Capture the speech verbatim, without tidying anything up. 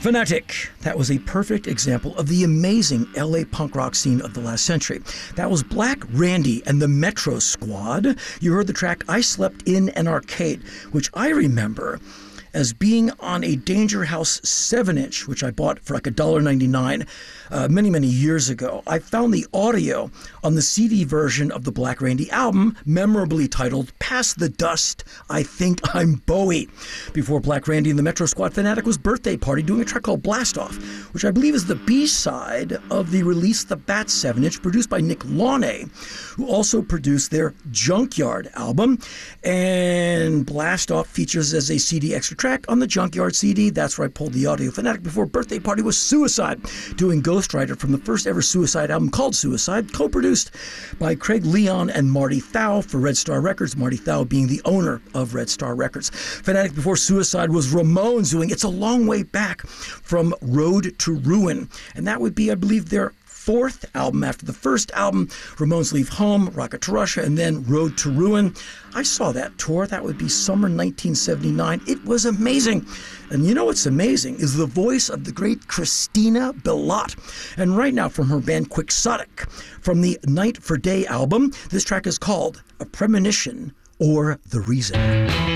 Fanatic. That was a perfect example of the amazing L A punk rock scene of the last century. That was Black Randy and the Metro Squad. You heard the track I Slept in an Arcade, which I remember as being on a Danger House seven inch, which I bought for like one dollar ninety-nine uh, many, many years ago. I found the audio on the C D version of the Black Randy album, memorably titled Pass the Dust, I Think I'm Bowie. Before Black Randy and the Metro Squad, Fanatic was Birthday Party doing a track called Blast Off, which I believe is the B-side of the Release the Bat seven inch produced by Nick Launay, who also produced their Junkyard album. And Blast Off features as a C D extra track on the Junkyard C D. That's where I pulled the audio. Fanatic before Birthday Party was Suicide, doing Ghostwriter from the first ever Suicide album called Suicide, co-produced by Craig Leon and Marty Thau for Red Star Records, Marty Thau being the owner of Red Star Records. Fanatic before Suicide was Ramones doing It's a Long Way Back from Road to Ruin. And that would be, I believe, their fourth album after the first album, Ramones Leave Home, Rocket to Russia, and then Road to Ruin. I saw that tour. That would be summer nineteen seventy-nine. It was amazing. And you know what's amazing is the voice of the great Christina Billotte. And right now from her band Quixotic, from the Night for Day album, this track is called A Premonition or The Reason.